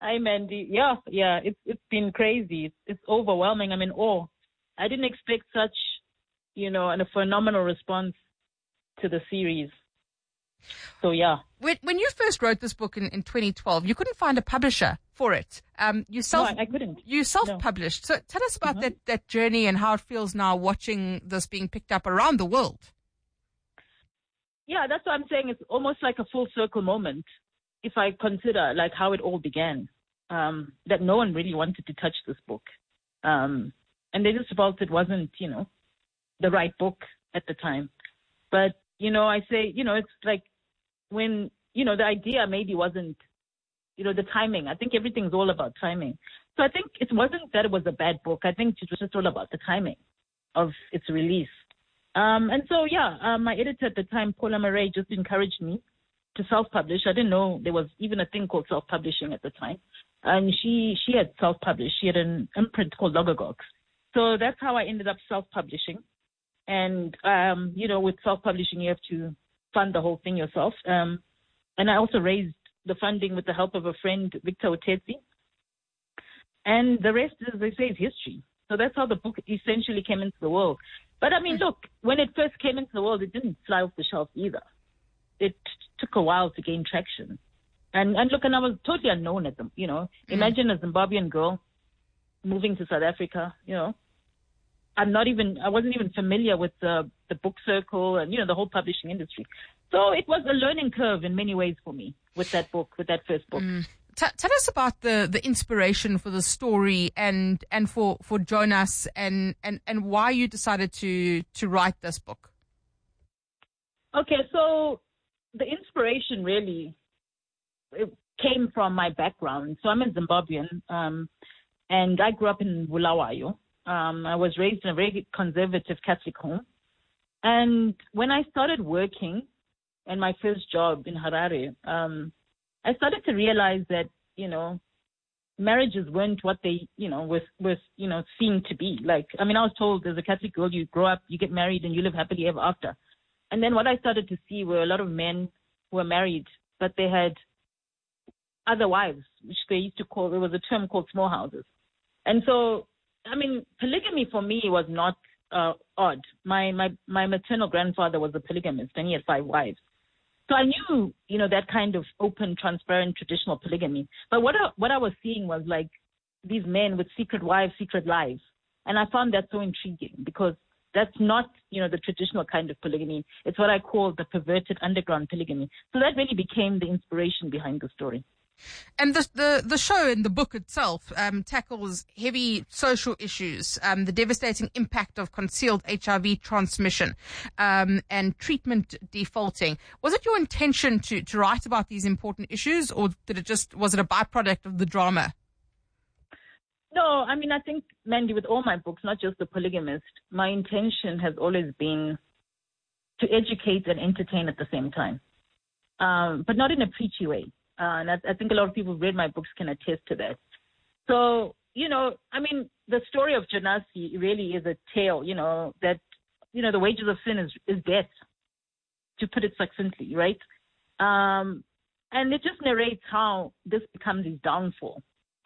Hi, Mandy. Yeah. It's been crazy. It's overwhelming. I'm in awe. I didn't expect such, and a phenomenal response to the series. So yeah. When you first wrote this book in 2012, you couldn't find a publisher for it. No, I couldn't. You self-published. So tell us about that journey and how it feels now watching this being picked up around the world. Yeah, that's what I'm saying. It's almost like a full circle moment. If I consider like how it all began, that no one really wanted to touch this book. And they just felt it wasn't, the right book at the time. But, I say, it's like when, the idea maybe wasn't, the timing. I think everything's all about timing. So I think it wasn't that it was a bad book. I think it was just all about the timing of its release. And so, my editor at the time, Paula Murray, just encouraged me to self-publish. I didn't know there was even a thing called self-publishing at the time. And she had self-published. She had an imprint called Logogox. So that's how I ended up self-publishing. And, with self-publishing, you have to fund the whole thing yourself. And I also raised the funding with the help of a friend, Victor Otetsi. And the rest, as they say, is history. So that's how the book essentially came into the world. But, look, when it first came into the world, it didn't fly off the shelf either. It took a while to gain traction. And I was totally unknown at them, Imagine a Zimbabwean girl moving to South Africa, I wasn't even familiar with the book circle and, the whole publishing industry. So it was a learning curve in many ways for me with that first book. Tell us about the inspiration for the story and for Jonas and why you decided to write this book. Okay, so the inspiration really it came from my background. So I'm a Zimbabwean, and I grew up in Bulawayo. I was raised in a very conservative Catholic home. And when I started working in my first job in Harare, I started to realize that, marriages weren't what they, was seen to be. Like, I was told as a Catholic girl, you grow up, you get married, and you live happily ever after. And then what I started to see were a lot of men who were married, but they had other wives, which they used to call, there was a term called small houses. And so, polygamy for me was not odd. My maternal grandfather was a polygamist, and he had 5 wives. So I knew, that kind of open, transparent, traditional polygamy. But what I was seeing was like these men with secret wives, secret lives. And I found that so intriguing because that's not, the traditional kind of polygamy. It's what I call the perverted underground polygamy. So that really became the inspiration behind the story. And the show and the book itself tackles heavy social issues, the devastating impact of concealed HIV transmission, and treatment defaulting. Was it your intention to write about these important issues, or was it a byproduct of the drama? No, I think, Mandy, with all my books, not just The Polygamist, my intention has always been to educate and entertain at the same time, but not in a preachy way. And I think a lot of people who've read my books can attest to that. So, the story of Jonasi really is a tale, that, the wages of sin is death, to put it succinctly, right? And it just narrates how this becomes his downfall,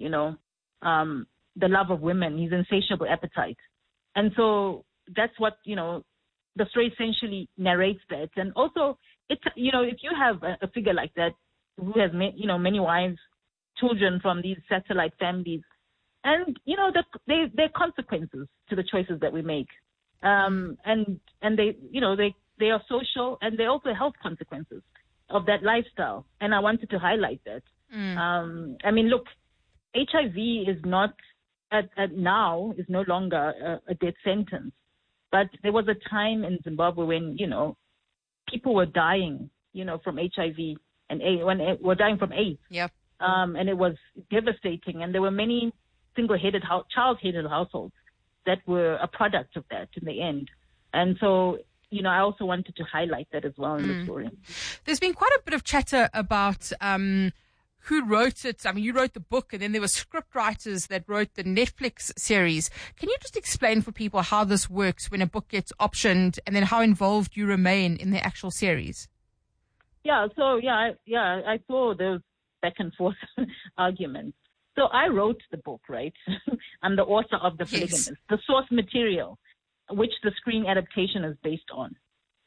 the love of women, his insatiable appetite. And so that's what, the story essentially narrates that. And also, if you have a figure like that, who has many wives, children from these satellite families, and there are consequences to the choices that we make, and they are social and they also health consequences of that lifestyle, and I wanted to highlight that. Look, HIV is not now is no longer a death sentence, but there was a time in Zimbabwe when people were dying from HIV. And were dying from AIDS. Yep. And it was devastating. And there were many child-hated households that were a product of that in the end. And so, I also wanted to highlight that as well in the story. There's been quite a bit of chatter about who wrote it. You wrote the book, and then there were script writers that wrote the Netflix series. Can you just explain for people how this works when a book gets optioned, and then how involved you remain in the actual series? Yeah, so I saw those back and forth arguments. So I wrote the book, right? I'm the author of The Polygamist, the source material, which the screen adaptation is based on.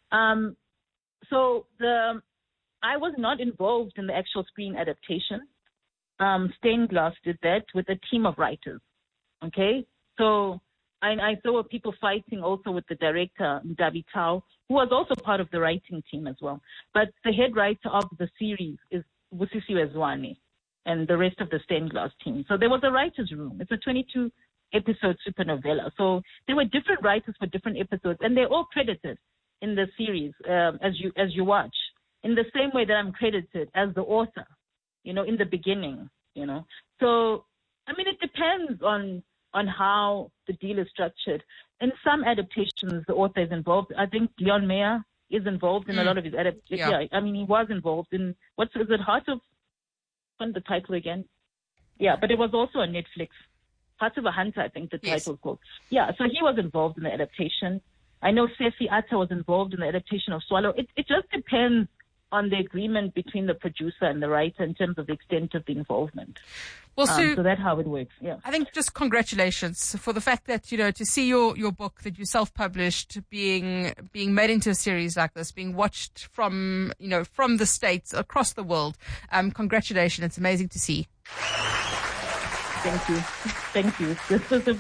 I was not involved in the actual screen adaptation. Stained Glass did that with a team of writers. Okay, so I saw people fighting also with the director, Davi Tau, who was also part of the writing team as well. But the head writer of the series is Busisiwe Zwane and the rest of the Stained Glass team. So there was a writer's room. It's a 22-episode supernovela. So there were different writers for different episodes, and they're all credited in the series as you watch, in the same way that I'm credited as the author, in the beginning, So, I mean, it depends on how the deal is structured. In some adaptations, the author is involved. I think Leon Meyer is involved in a lot of his adaptations. Yeah, I mean, he was involved in, Heart of, what's the title again? Yeah, but it was also on Netflix. Heart of a Hunter, I think the title is called. Yeah, so he was involved in the adaptation. I know Sefi Atta was involved in the adaptation of Swallow. It just depends on the agreement between the producer and the writer in terms of the extent of the involvement. Well, Sue, so that's how it works. Yeah. I think just congratulations for the fact that, to see your book that you self-published being made into a series like this, being watched from the States across the world. Congratulations. It's amazing to see. Thank you. Thank you. This was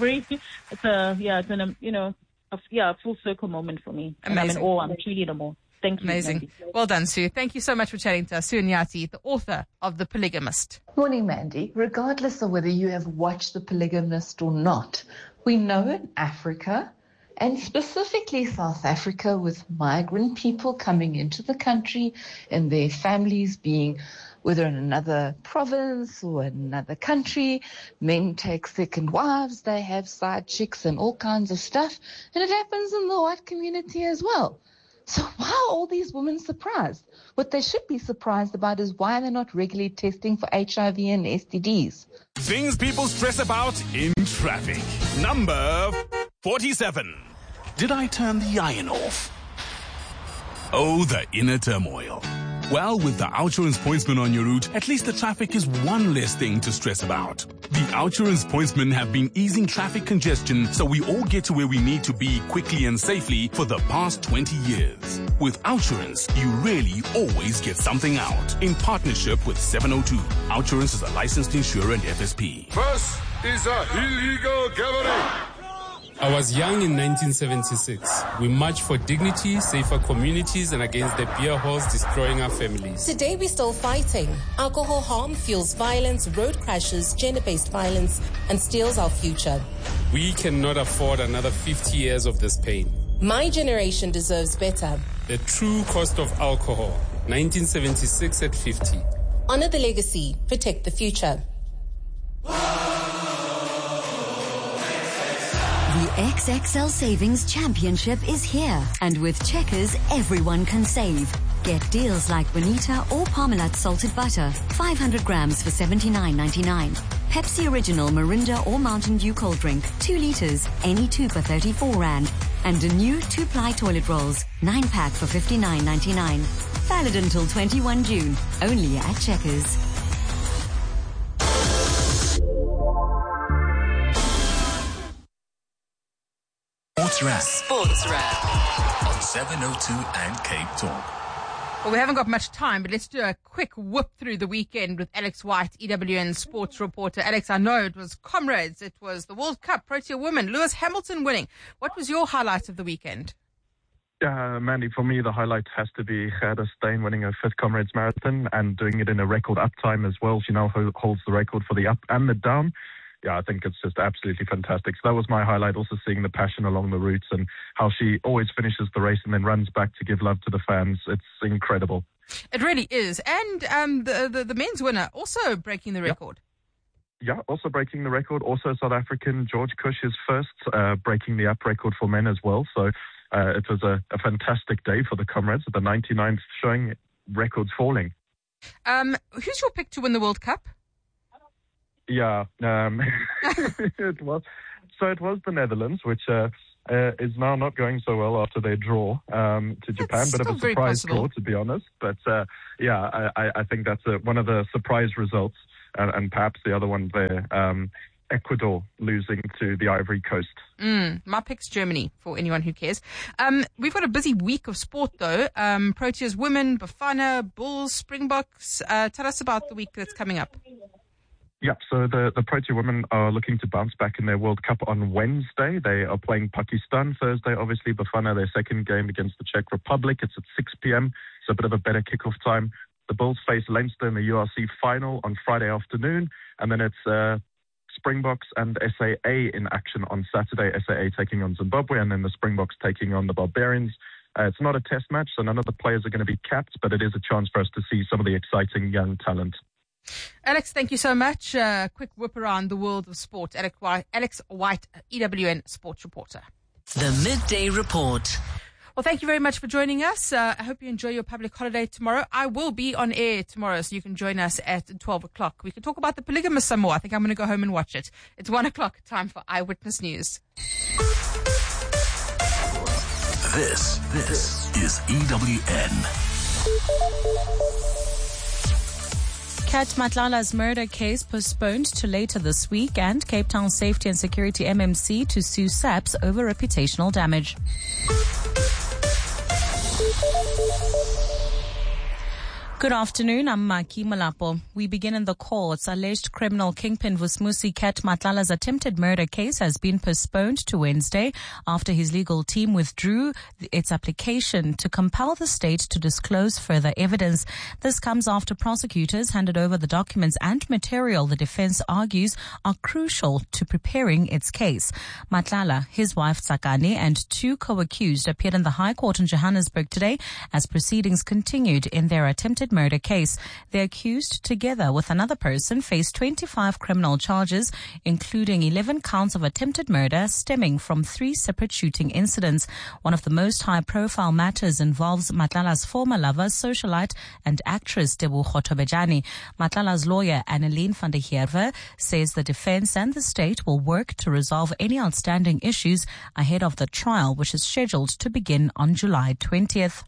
a full circle moment for me. Amazing. And I'm in awe. I'm truly in awe. Thank you. Amazing. Mandy. Well done, Sue. Thank you so much for chatting to us. Sue Nyati, the author of The Polygamist. Morning, Mandy. Regardless of whether you have watched The Polygamist or not, we know in Africa, and specifically South Africa, with migrant people coming into the country and their families being whether in another province or another country, men take second wives, they have side chicks and all kinds of stuff. And it happens in the white community as well. So why are all these women surprised? What they should be surprised about is why they're not regularly testing for HIV and STDs. Things people stress about in traffic. Number 47. Did I turn the iron off? Oh, the inner turmoil. Well, with the OUTsurance Pointsmen on your route, at least the traffic is one less thing to stress about. The OUTsurance Pointsmen have been easing traffic congestion so we all get to where we need to be quickly and safely for the past 20 years. With OUTsurance, you really always get something out. In partnership with 702, OUTsurance is a licensed insurer and FSP. First is a illegal gathering. I was young in 1976. We marched for dignity, safer communities, and against the beer halls destroying our families. Today we're still fighting. Alcohol harm fuels violence, road crashes, gender-based violence, and steals our future. We cannot afford another 50 years of this pain. My generation deserves better. The true cost of alcohol, 1976 at 50. Honor the legacy, protect the future. The XXL Savings Championship is here, and with Checkers, everyone can save. Get deals like Bonita or Parmalat salted butter, 500 grams for $79.99. Pepsi Original Mirinda or Mountain Dew cold drink, 2 liters, any 2 for 34 Rand. And a new 2-ply toilet rolls, 9-pack for $59.99. Valid until 21 June, only at Checkers. Sports Wrap on 702 and Cape Talk. Well, we haven't got much time, but let's do a quick whip through the weekend with Alex White, EWN sports reporter. Alex, I know it was comrades. It was the World Cup, Protea women, Lewis Hamilton winning. What was your highlight of the weekend? Mandy, for me, the highlight has to be Gerda Steyn winning her 5th Comrades Marathon and doing it in a record up time as well. She now holds the record for the up and the down. Yeah, I think it's just absolutely fantastic. So that was my highlight, also seeing the passion along the routes and how she always finishes the race and then runs back to give love to the fans. It's incredible. It really is. And the men's winner also breaking the record. Yeah, also breaking the record. Also South African George Cush is first, breaking the up record for men as well. So it was a fantastic day for the comrades at the 99th, showing records falling. Who's your pick to win the World Cup? Yeah, it was the Netherlands, which is now not going so well after their draw to Japan. Bit of a surprise draw, to be honest. But I think that's one of the surprise results. and perhaps the other one there, Ecuador losing to the Ivory Coast. My pick's Germany, for anyone who cares. We've got a busy week of sport, though. Proteas women, Bafana, Bulls, Springboks. Tell us about the week that's coming up. Yeah, so the Protea women are looking to bounce back in their World Cup on Wednesday. They are playing Pakistan Thursday, obviously. Bafana, their second game against the Czech Republic. It's at 6 p.m., so a bit of a better kickoff time. The Bulls face Leinster in the URC final on Friday afternoon, and then it's Springboks and SAA in action on Saturday. SAA taking on Zimbabwe, and then the Springboks taking on the Barbarians. It's not a test match, so none of the players are going to be capped, but it is a chance for us to see some of the exciting young talent. Alex, thank you so much. Quick whip around the world of sport. Alex White, EWN sports reporter. The Midday Report. Well, thank you very much for joining us. I hope you enjoy your public holiday tomorrow. I will be on air tomorrow, so you can join us at 12 o'clock. We can talk about the Polygamous some more. I think I'm going to go home and watch it. It's 1 o'clock, time for Eyewitness News. This is EWN. Kat Matlala's murder case postponed to later this week, and Cape Town Safety and Security MMC to sue SAPS over reputational damage. Good afternoon, I'm Maki Malapo. We begin in the courts. Alleged criminal kingpin Vusmusi Kat Matlala's attempted murder case has been postponed to Wednesday after his legal team withdrew its application to compel the state to disclose further evidence. This comes after prosecutors handed over the documents and material the defense argues are crucial to preparing its case. Matlala, his wife Tsakani, and two co-accused appeared in the High Court in Johannesburg today as proceedings continued in their attempted murder case. The accused, together with another person, faced 25 criminal charges, including 11 counts of attempted murder stemming from 3 separate shooting incidents. One of the most high-profile matters involves Matlala's former lover, socialite and actress Tebogo Tobejane. Matlala's lawyer, Annelien van der Heerwe, says the defense and the state will work to resolve any outstanding issues ahead of the trial, which is scheduled to begin on July 20th.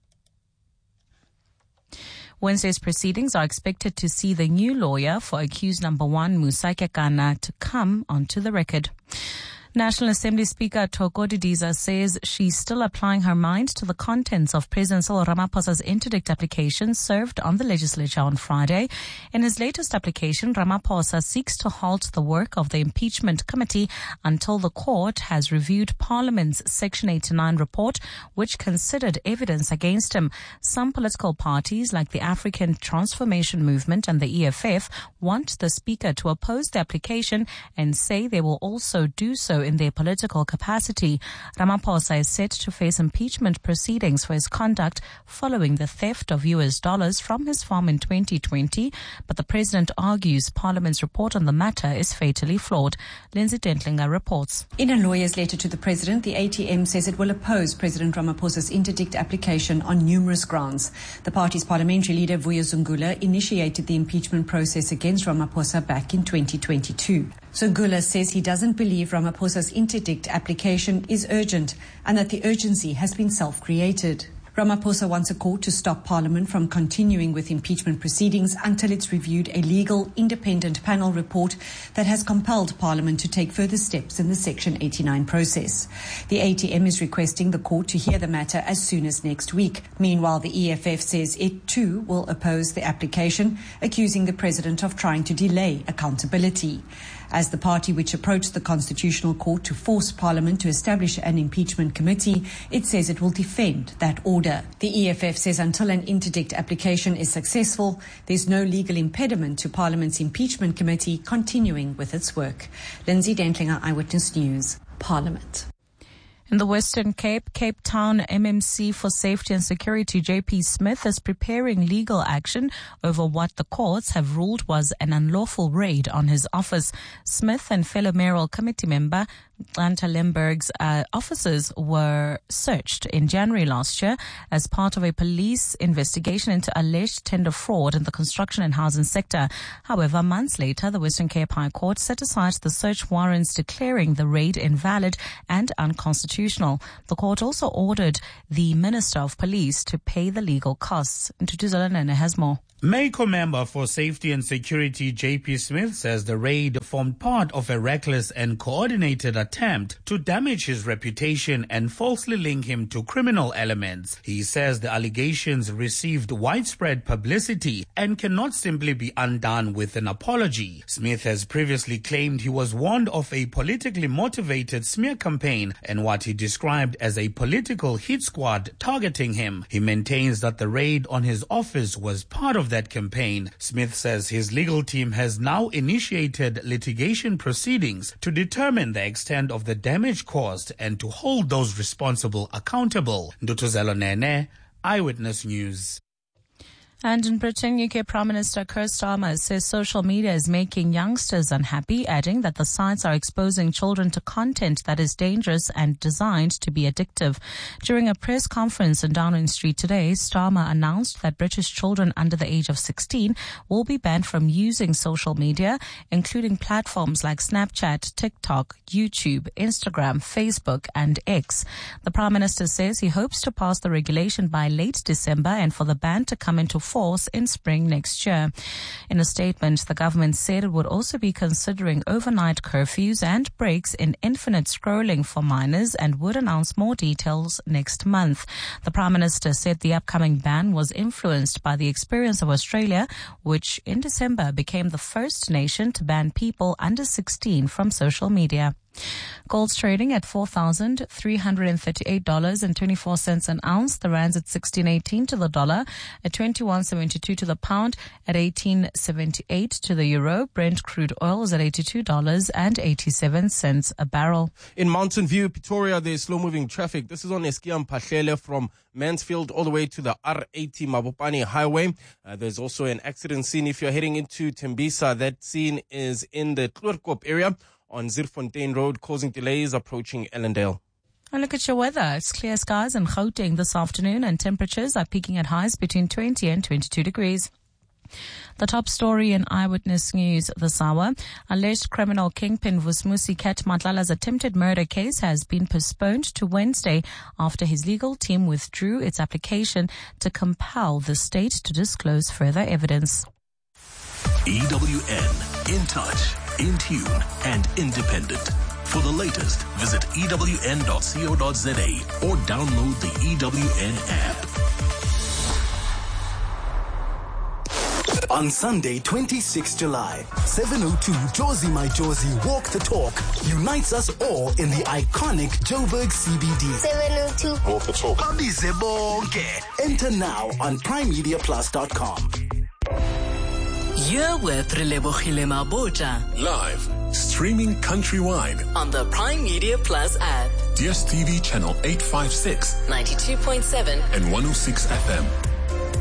Wednesday's proceedings are expected to see the new lawyer for accused number 1, Musa Kekana, to come onto the record. National Assembly Speaker Thoko Didiza says she's still applying her mind to the contents of President Cyril Ramaphosa's interdict application served on the legislature on Friday. In his latest application, Ramaphosa seeks to halt the work of the impeachment committee until the court has reviewed Parliament's Section 89 report, which considered evidence against him. Some political parties, like the African Transformation Movement and the EFF, want the Speaker to oppose the application and say they will also do so in their political capacity. Ramaphosa is set to face impeachment proceedings for his conduct following the theft of US dollars from his farm in 2020, but the president argues Parliament's report on the matter is fatally flawed. Lindsay Dentlinger reports. In a lawyer's letter to the president, the ATM says it will oppose President Ramaphosa's interdict application on numerous grounds. The party's parliamentary leader, Vuyo Zungula, initiated the impeachment process against Ramaphosa back in 2022. Zungula says he doesn't believe Ramaphosa's interdict application is urgent and that the urgency has been self-created. Ramaphosa wants a court to stop Parliament from continuing with impeachment proceedings until it's reviewed a legal, independent panel report that has compelled Parliament to take further steps in the Section 89 process. The ATM is requesting the court to hear the matter as soon as next week. Meanwhile, the EFF says it too will oppose the application, accusing the president of trying to delay accountability. As the party which approached the Constitutional Court to force Parliament to establish an impeachment committee, it says it will defend that order. The EFF says until an interdict application is successful, there's no legal impediment to Parliament's impeachment committee continuing with its work. Lindsay Dentlinger, Eyewitness News, Parliament. In the Western Cape, Cape Town MMC for Safety and Security JP Smith is preparing legal action over what the courts have ruled was an unlawful raid on his office. Smith and fellow mayoral committee member Anta Lemberg's offices were searched in January last year as part of a police investigation into alleged tender fraud in the construction and housing sector. However, months later, the Western Cape High Court set aside the search warrants, declaring the raid invalid and unconstitutional. The court also ordered the Minister of Police to pay the legal costs. Ntutuzela Nene has more. MACO member for Safety and Security J.P. Smith says the raid formed part of a reckless and coordinated attempt to damage his reputation and falsely link him to criminal elements. He says the allegations received widespread publicity and cannot simply be undone with an apology. Smith has previously claimed he was warned of a politically motivated smear campaign and what he described as a political hit squad targeting him. He maintains that the raid on his office was part of that campaign. Smith says his legal team has now initiated litigation proceedings to determine the extent of the damage caused and to hold those responsible accountable. Ndutuzelo Nene, Eyewitness News. And in Britain, UK Prime Minister Keir Starmer says social media is making youngsters unhappy, adding that the sites are exposing children to content that is dangerous and designed to be addictive. During a press conference in Downing Street today, Starmer announced that British children under the age of 16 will be banned from using social media, including platforms like Snapchat, TikTok, YouTube, Instagram, Facebook, and X. The Prime Minister says he hopes to pass the regulation by late December and for the ban to come into force in spring next year. In a statement, the government said it would also be considering overnight curfews and breaks in infinite scrolling for minors and would announce more details next month. The Prime Minister said the upcoming ban was influenced by the experience of Australia, which in December became the first nation to ban people under 16 from social media. Gold's trading at $4,338.24 an ounce. The rand's at 16.18 to the dollar, at 21.72 to the pound, at 18.78 to the euro. Brent crude oil is at $82.87 a barrel. In Mountain View, Pretoria, there's slow-moving traffic. This is on Eskiam Pahlele from Mansfield all the way to the R80 Mabopane Highway. There's also an accident scene if you're heading into Tembisa. That scene is in the Kloorkop area on Zierfontein Road, causing delays approaching Ellendale. And look at your weather. It's clear skies in Gauteng this afternoon, and temperatures are peaking at highs between 20 and 22 degrees. The top story in Eyewitness News this hour. Alleged criminal kingpin Vusmusi Ket Matlala's attempted murder case has been postponed to Wednesday after his legal team withdrew its application to compel the state to disclose further evidence. EWN, in touch, in tune, and independent. For the latest, visit ewn.co.za or download the EWN app. On Sunday, 26 July, 7:02 Jozi My Jozi Walk the Talk unites us all in the iconic Joburg CBD. 7:02 Walk the Talk. Abize bonke. Enter now on primemediaplus.com. You're with Relebohile Mabota. Live, streaming countrywide on the Prime Media Plus app. DSTV channel 856, 92.7 and 106 FM.